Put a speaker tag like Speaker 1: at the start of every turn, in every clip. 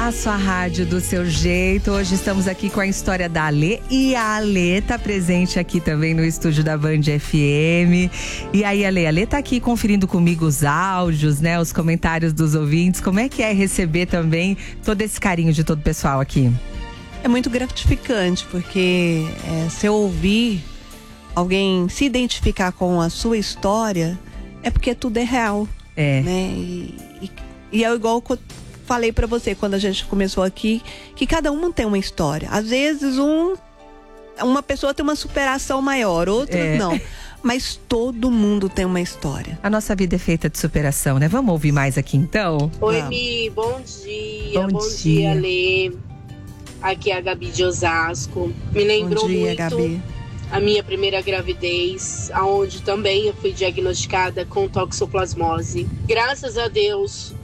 Speaker 1: A sua rádio do seu jeito. Hoje estamos aqui com a história da Alê. E a Alê tá presente aqui também no estúdio da Band FM. E aí, Alê? A Alê tá aqui conferindo comigo os áudios, né? Os comentários dos ouvintes. Como é que é receber também todo esse carinho de todo o pessoal aqui?
Speaker 2: É muito gratificante, porque se eu ouvir alguém se identificar com a sua história, é porque tudo é real. Né? E é igual que eu falei pra você quando a gente começou aqui, que cada um tem uma história. Às vezes uma pessoa tem uma superação maior, outras não. Mas todo mundo tem uma história.
Speaker 1: A nossa vida é feita de superação, né? Vamos ouvir mais aqui então?
Speaker 3: Oi, Mi, bom dia. Bom dia, Lê. Aqui é a Gabi de Osasco. Me lembrou muito Gabi. A minha primeira gravidez, aonde também eu fui diagnosticada com toxoplasmose. Graças a Deus,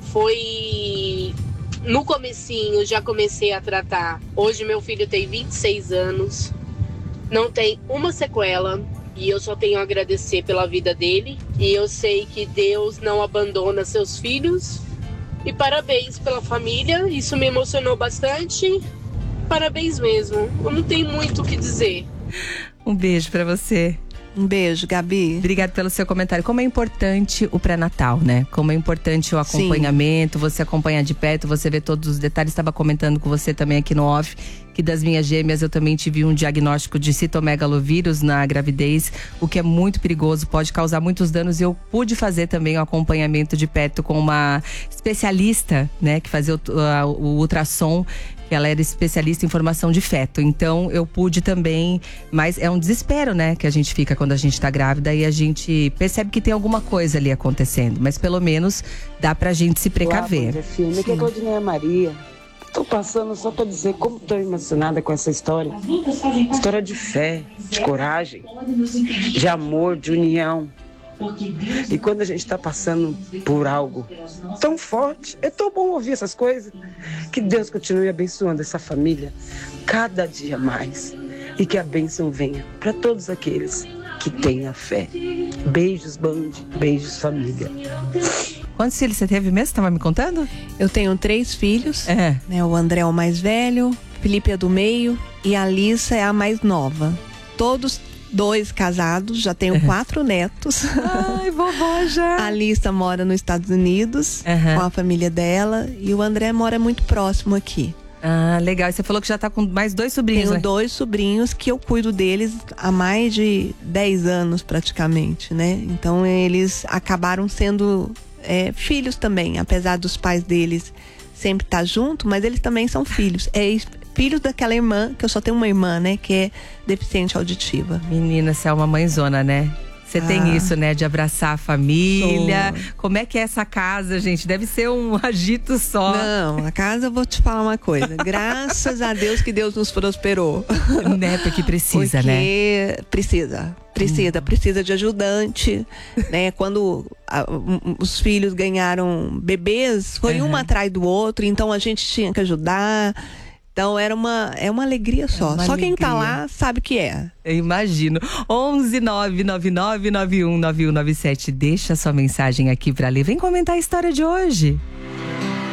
Speaker 3: foi no comecinho, já comecei a tratar. Hoje meu filho tem 26 anos, não tem uma sequela e eu só tenho a agradecer pela vida dele. E eu sei que Deus não abandona seus filhos. E parabéns pela família, isso me emocionou bastante. Parabéns mesmo, eu não tenho muito o que dizer.
Speaker 1: Um beijo pra você.
Speaker 2: Um beijo, Gabi.
Speaker 1: Obrigada pelo seu comentário. Como é importante o pré-natal, né? Como é importante o acompanhamento, você acompanhar de perto, você vê todos os detalhes. Estava comentando com você também aqui no off, que das minhas gêmeas eu também tive um diagnóstico de citomegalovírus na gravidez, o que é muito perigoso, pode causar muitos danos. E eu pude fazer também o acompanhamento de perto com uma especialista, né? Que fazia o ultrassom. Ela era especialista em formação de feto, então eu pude também, mas é um desespero, né, que a gente fica quando a gente tá grávida e a gente percebe que tem alguma coisa ali acontecendo, mas pelo menos dá pra gente se precaver.
Speaker 4: Olá, filha, aqui é Claudineia Maria. Tô passando só pra dizer como tô emocionada com essa história. História de fé, de coragem, de amor, de união. E quando a gente está passando por algo tão forte, é tão bom ouvir essas coisas. Que Deus continue abençoando essa família cada dia mais. E que a bênção venha para todos aqueles que têm a fé. Beijos, Band. Beijos, família.
Speaker 1: Quantos filhos você teve mesmo? Você estava me contando?
Speaker 2: Eu tenho 3 filhos. Né, o André é o mais velho, Felipe é do meio e a Alissa é a mais nova. Todos 2 casados, já tenho 4 netos.
Speaker 1: Ai, vovó já.
Speaker 2: A Alissa mora nos Estados Unidos com a família dela e o André mora muito próximo aqui.
Speaker 1: Ah, legal. E você falou que já tá com mais 2 sobrinhos,
Speaker 2: Tenho
Speaker 1: né?
Speaker 2: 2 sobrinhos que eu cuido deles há mais de 10 anos praticamente, né? Então eles acabaram sendo filhos também, apesar dos pais deles sempre estar junto, mas eles também são filhos. Filhos daquela irmã, que eu só tenho uma irmã, né, que é deficiente auditiva.
Speaker 1: Menina, você é uma mãezona, né? Você tem isso, né, de abraçar a família.
Speaker 2: Sou.
Speaker 1: Como é que é essa casa, gente? Deve ser um agito só.
Speaker 2: Não, a casa, eu vou te falar uma coisa. Graças a Deus que Deus nos prosperou.
Speaker 1: Né, porque precisa,
Speaker 2: né? Precisa de ajudante, né? Quando os filhos ganharam bebês, foi um atrás do outro, então a gente tinha que ajudar. Então é uma alegria só. Só quem tá lá sabe que é.
Speaker 1: Eu imagino. 11 999919197. Deixa sua mensagem aqui pra ler. Vem comentar a história de hoje.